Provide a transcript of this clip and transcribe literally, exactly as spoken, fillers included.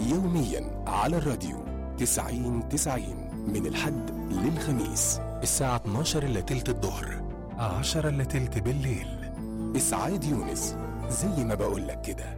يوميا على الراديو تسعين تسعين من الحد للخميس الساعة اتناشر إلا تلت الظهر، عشرة إلا تلت بالليل. إسعاد يونس، زي ما بقولك كده.